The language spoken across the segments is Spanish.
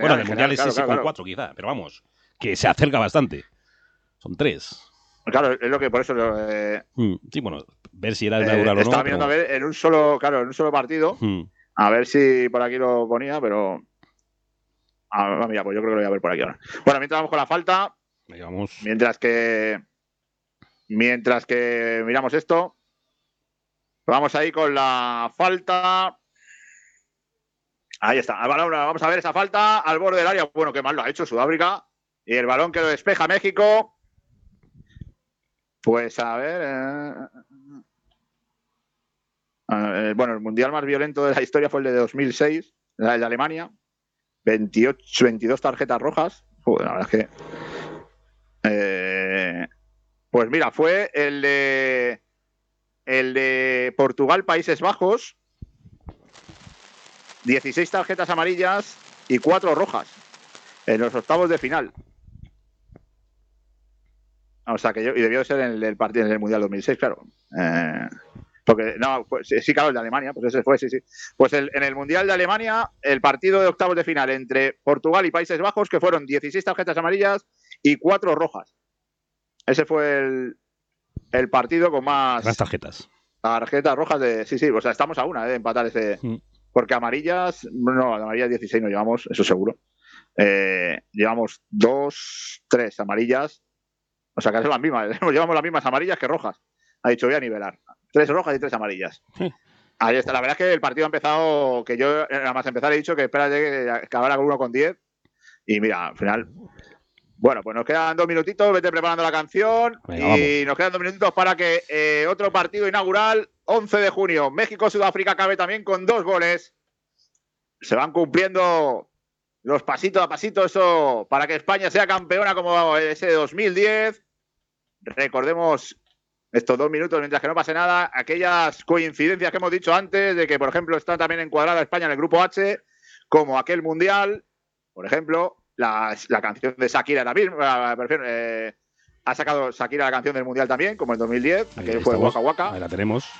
Bueno, en el Mundial sí con 4 quizá, pero vamos, que se acerca bastante. Son 3. Claro, es lo que por eso... sí, bueno, ver si era inaugural o no. Estaba mirando a ver en un solo partido, a ver si por aquí lo ponía, pero... mira, pues yo creo que lo voy a ver por aquí ahora. Bueno, mientras vamos con la falta, mientras que miramos esto, vamos ahí con la falta. Ahí está, el balón, vamos a ver esa falta al borde del área. Bueno, qué mal lo ha hecho Sudáfrica. Y el balón que lo despeja México. Pues a ver... bueno, el mundial más violento de la historia fue el de 2006, el de Alemania. 22 tarjetas rojas. Joder, la verdad es que... pues mira, fue el de Portugal, Países Bajos. 16 tarjetas amarillas y 4 rojas en los octavos de final. O sea que y debió ser en el partido en el Mundial 2006, claro. Porque, no, pues, sí, claro, el de Alemania, pues ese fue, sí. Pues en el Mundial de Alemania, el partido de octavos de final entre Portugal y Países Bajos, que fueron 16 tarjetas amarillas y 4 rojas. Ese fue el partido con más tarjetas rojas de... Sí, o sea, estamos a una de empatar ese... Porque amarillas, no, amarillas 16 no llevamos, eso seguro. Llevamos 2, 3 amarillas. O sea, que son las mismas. Llevamos las mismas amarillas que rojas. Ha dicho, voy a nivelar. 3 rojas y 3 amarillas. Ahí está. La verdad es que el partido ha empezado, que yo nada más empezar he dicho que espérate que acabara con 1 con 10. Y mira, al final... Bueno, pues nos quedan 2 minutitos, vete preparando la canción. Venga, y nos quedan 2 minutitos para que otro partido inaugural, 11 de junio, México-Sudáfrica, acabe también con 2 goles. Se van cumpliendo los pasitos a pasito, eso para que España sea campeona como ese de 2010. Recordemos estos 2 minutos, mientras que no pase nada, aquellas coincidencias que hemos dicho antes, de que, por ejemplo, está también encuadrada España en el grupo H, como aquel mundial, por ejemplo, la canción de Shakira también, ha sacado Shakira la canción del mundial también, como en 2010, aquel fue Waka Waka. Ahí la tenemos.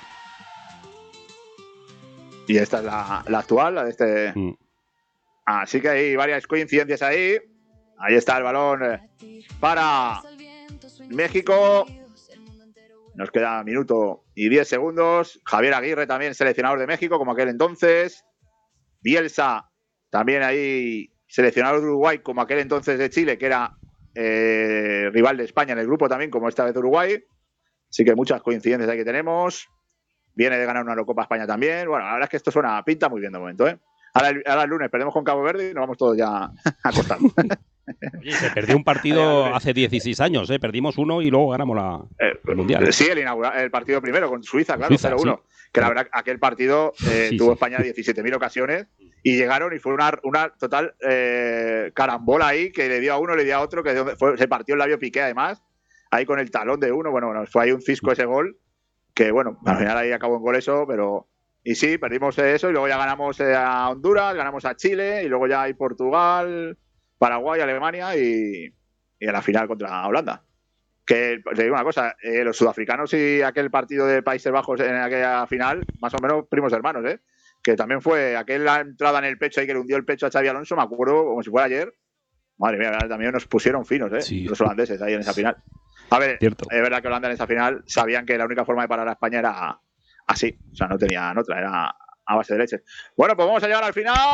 Y esta es la actual, la de este... Así que hay varias coincidencias ahí. Ahí está el balón para México. Nos queda 1 minuto y 10 segundos. Javier Aguirre también seleccionador de México, como aquel entonces. Bielsa también ahí seleccionador de Uruguay, como aquel entonces de Chile, que era rival de España en el grupo también, como esta vez de Uruguay. Así que muchas coincidencias ahí que tenemos. Viene de ganar una Eurocopa España también. Bueno, la verdad es que esto pinta muy bien de momento, ¿eh? Ahora el lunes perdemos con Cabo Verde y nos vamos todos ya a acostar. Oye, se perdió un partido hace 16 años, ¿eh? Perdimos 1 y luego ganamos el Mundial. Sí, el partido primero con Suiza, claro, 0-1. Sí. Que la verdad, aquel partido tuvo España 17.000 ocasiones y llegaron y fue una total carambola ahí, que le dio a uno, le dio a otro, que se partió el labio Piqué además, ahí con el talón de uno. Bueno, fue ahí un cisco ese gol, que bueno, al final ahí acabó en gol eso, pero... Y sí, perdimos eso y luego ya ganamos a Honduras, ganamos a Chile y luego ya hay Portugal, Paraguay, Alemania y en la final contra Holanda. Que te digo una cosa, los sudafricanos y aquel partido de Países Bajos en aquella final, más o menos primos hermanos, que también fue aquella entrada en el pecho ahí que le hundió el pecho a Xabi Alonso, me acuerdo como si fuera ayer. Madre mía, también nos pusieron finos, sí. Los holandeses ahí en esa final. A ver, cierto. Es verdad que Holanda en esa final sabían que la única forma de parar a España era así, o sea, no tenían otra, era a base de leche. Bueno, pues vamos a llegar al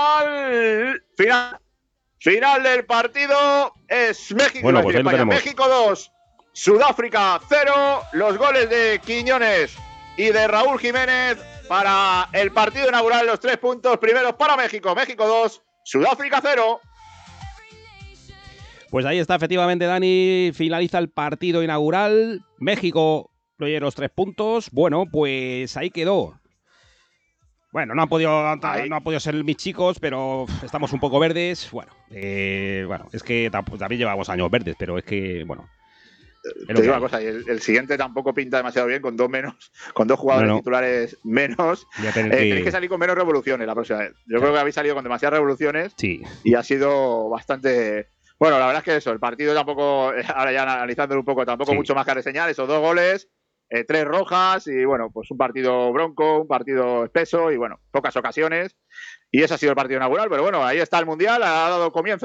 final del partido. Es México, bueno, pues España. México 2, Sudáfrica 0. Los goles de Quiñones y de Raúl Jiménez para el partido inaugural. Los 3 puntos primeros para México. México 2, Sudáfrica 0. Pues ahí está, efectivamente, Dani. Finaliza el partido inaugural. México oye, los 3 puntos. Bueno, pues ahí quedó. Bueno, no ha podido ser mis chicos, pero estamos un poco verdes. Bueno, es que también llevamos años verdes, pero es que, bueno. Te digo una cosa, y el siguiente tampoco pinta demasiado bien, con 2 menos, con 2 jugadores titulares menos. Tenéis que salir con menos revoluciones la próxima vez. Yo creo que habéis salido con demasiadas revoluciones y ha sido bastante... Bueno, la verdad es que eso, el partido tampoco, ahora ya analizándolo un poco, tampoco mucho más que reseñar, esos 2 goles, 3 rojas y bueno, pues un partido bronco, un partido espeso y bueno, pocas ocasiones. Y ese ha sido el partido inaugural, pero bueno, ahí está el Mundial, ha dado comienzo